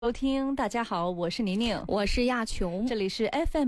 收听，大家好，我是宁宁， 我是亚琼， 这里是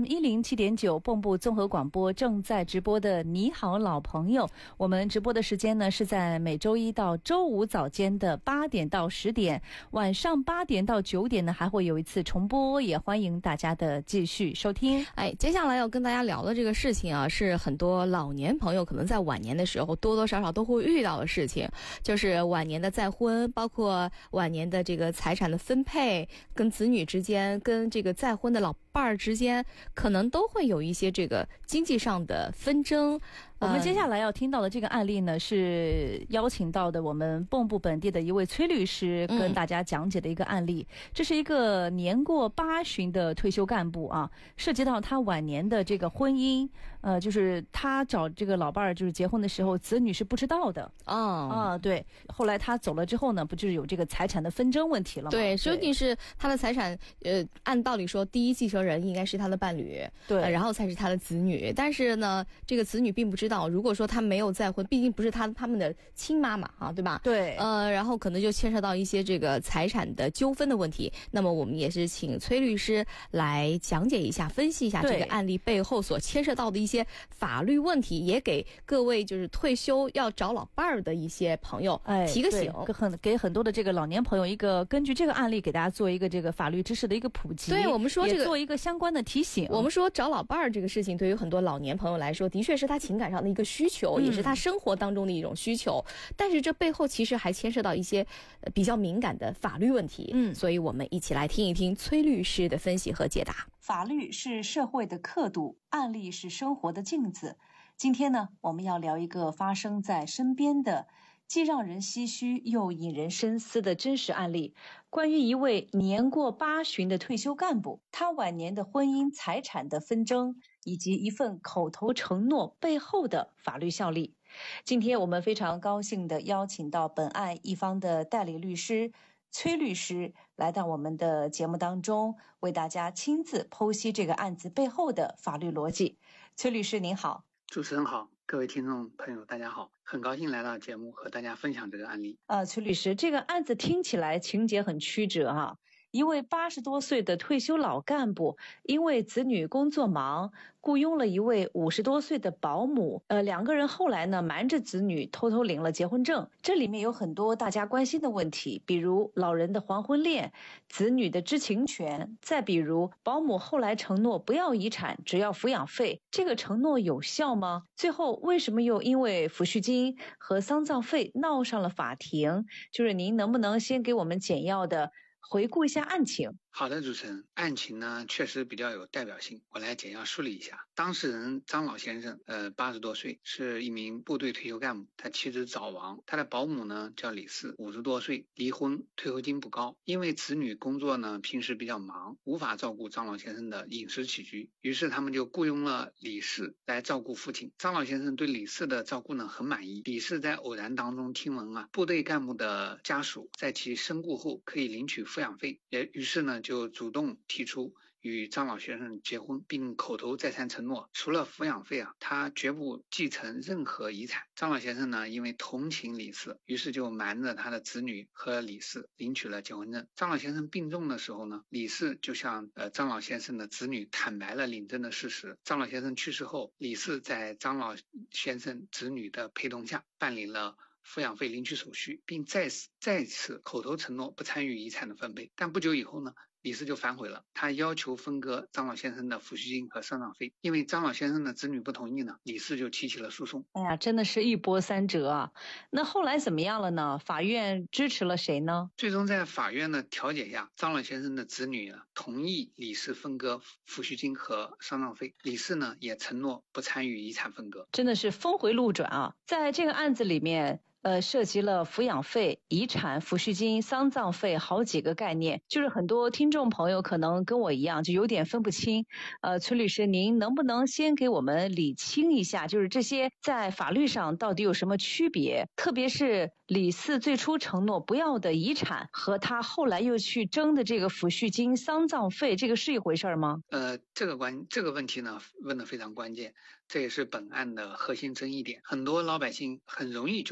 FM107.9蚌埠综合广播正在直播的你好老朋友。我们直播的时间呢是在每周一到周五早间的8点到10点，晚上8点到9点呢还会有一次重播，也欢迎大家的继续收听。 接下来要跟大家聊的这个事情啊，是很多老年朋友可能在晚年的时候多多少少都会遇到的事情，就是晚年的再婚，包括晚年的这个财产的分配，跟子女之间，跟这个再婚的老伴儿之间，可能都会有一些这个经济上的纷争。 我们接下来要听到的这个案例呢，是邀请到的我们蚌埠本地的一位崔律师跟大家讲解的一个案例。这是一个年过80的退休干部啊，涉及到他晚年的这个婚姻，就是他找这个老伴儿就是结婚的时候，子女是不知道的。对，后来他走了之后呢，不就是有这个财产的纷争问题了吗？ 对，究竟是他的财产，按道理说，第一继承人应该是他的伴侣， 对， 然后才是他的子女。但是呢，这个子女并不知道。如果说他没有再婚，毕竟不是他们的亲妈妈啊，对吧？ 对。 然后可能就牵涉到一些这个财产的纠纷的问题。那么我们也是请崔律师来讲解一下、分析一下这个案例背后所牵涉到的一些法律问题，也给各位就是退休要找老伴儿的一些朋友提个醒， 给很多的这个老年朋友一个根据这个案例给大家做一个这个法律知识的一个普及。 对，我们说这个也做一个相关的提醒。 我们说找老伴儿这个事情，对于很多老年朋友来说，的确是他情感上的一个需求，也是他生活当中的一种需求，但是这背后其实还牵涉到一些比较敏感的法律问题。所以我们一起来听一听崔律师的分析和解答。 法律是社会的刻度，案例是生活的镜子。今天呢，我们要聊一个发生在身边的既让人唏嘘又引人深思的真实案例，关于一位年过80的退休干部，他晚年的婚姻财产的纷争，以及一份口头承诺背后的法律效力。今天我们非常高兴地邀请到本案一方的代理律师崔律师来到我们的节目当中，为大家亲自剖析这个案子背后的法律逻辑。崔律师您好。 主持人好，各位听众朋友大家好，很高兴来到节目和大家分享这个案例。 崔律师，这个案子听起来情节很曲折啊。一位80多岁的退休老干部，因为子女工作忙，雇佣了一位50多岁的保姆。两个人后来呢，瞒着子女偷偷领了结婚证。这里面有很多大家关心的问题，比如老人的还婚恋、子女的知情权，再比如保姆后来承诺不要遗产，只要抚养费，这个承诺有效吗？最后为什么又因为抚恤金和丧葬费闹上了法庭？就是您能不能先给我们简要的回顾一下案情？ 好的，主持人，案情呢确实比较有代表性，我来简要梳理一下。当事人张老先生80多岁，是一名部队退休干部，他妻子早亡，他的保姆呢叫李四，50多岁，离婚，退休金不高，因为子女工作呢平时比较忙，无法照顾张老先生的饮食起居，于是他们就雇佣了李四来照顾父亲。张老先生对李四的照顾呢很满意。李四在偶然当中听闻部队干部的家属在其身故后可以领取抚养费，于是呢就主动提出与张老先生结婚，并口头再三承诺，除了抚养费他绝不继承任何遗产。张老先生呢，因为同情李四，于是就瞒着他的子女和李四领取了结婚证。张老先生病重的时候呢，李四就向张老先生的子女坦白了领证的事实。张老先生去世后，李四在张老先生子女的陪同下办理了抚养费领取手续，并再次口头承诺不参与遗产的分配。但不久以后呢，李四就反悔了，他要求分割张老先生的抚恤金和丧葬费。因为张老先生的子女不同意呢，李四就提起了诉讼。 哎呀，真的是一波三折啊！那后来怎么样了呢？法院支持了谁呢？ 最终在法院的调解下，张老先生的子女同意李四分割抚恤金和丧葬费，李四呢也承诺不参与遗产分割。 真的是峰回路转啊！在这个案子里面涉及了抚养费、遗产、抚恤金、丧葬费好几个概念，就是很多听众朋友可能跟我一样就有点分不清。崔律师，您能不能先给我们理清一下，就是这些在法律上到底有什么区别？特别是李四最初承诺不要的遗产和他后来又去争的这个抚恤金、丧葬费，这个是一回事吗？ 这个问题呢问得非常关键，这也是本案的核心争议点。很多老百姓很容易就混为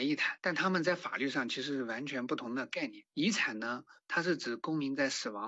遗产，但他们在法律上其实是完全不同的概念。遗产呢，它是指公民在死亡